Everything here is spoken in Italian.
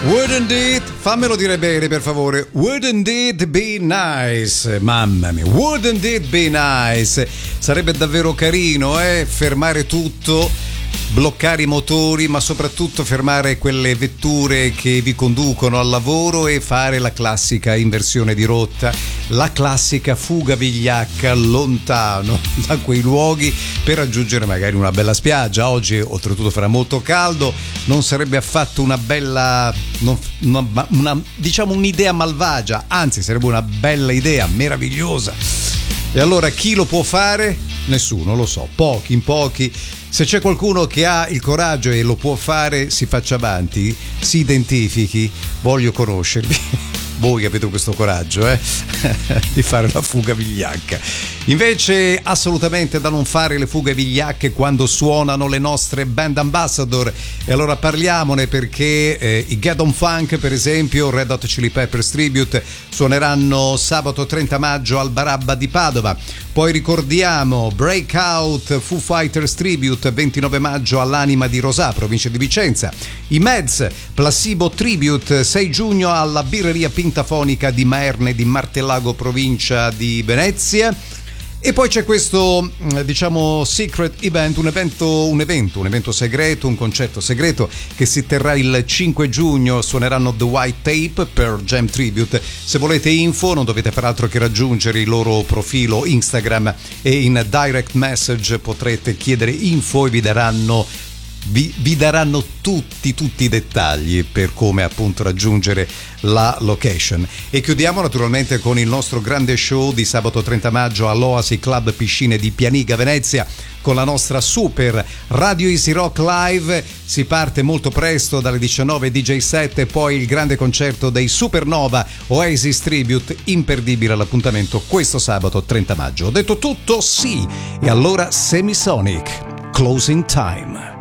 Wouldn't it, fammelo dire bene per favore, wouldn't it be nice, mamma mia, wouldn't it be nice, sarebbe davvero carino, fermare tutto, bloccare i motori, ma soprattutto fermare quelle vetture che vi conducono al lavoro e fare la classica inversione di rotta, la classica fuga vigliacca lontano da quei luoghi per raggiungere magari una bella spiaggia. Oggi oltretutto farà molto caldo, non sarebbe affatto una bella, diciamo un'idea malvagia, anzi sarebbe una bella idea, meravigliosa. E allora chi lo può fare? Nessuno, lo so, pochi, in pochi. Se c'è qualcuno che ha il coraggio e lo può fare, si faccia avanti, si identifichi, voglio conoscervi. Voi avete questo coraggio, di fare la fuga vigliacca. Invece assolutamente da non fare le fughe vigliacche quando suonano le nostre band ambassador. E allora parliamone, perché i Get On Funk, per esempio, Red Hot Chili Peppers Tribute, suoneranno sabato 30 maggio al Barabba di Padova. Poi ricordiamo Breakout Foo Fighters Tribute 29 maggio all'Anima di Rosà, provincia di Vicenza. I Meds Placebo Tribute 6 giugno alla Birreria Pintafonica di Maerne di Martellago, provincia di Venezia. E poi c'è questo, diciamo, secret event, un evento segreto, un concerto segreto che si terrà il 5 giugno. Suoneranno The White Tape per Jam Tribute. Se volete info non dovete far altro che raggiungere il loro profilo Instagram e in direct message potrete chiedere info e vi daranno tutti i dettagli per come appunto raggiungere la location. E chiudiamo naturalmente con il nostro grande show di sabato 30 maggio all'Oasi Club Piscine di Pianiga, Venezia, con la nostra super Radio Easy Rock Live. Si parte molto presto dalle 19 DJ set e poi il grande concerto dei Supernova Oasis Tribute, imperdibile l'appuntamento questo sabato 30 maggio. Ho detto tutto? Sì! E allora Semisonic, Closing Time.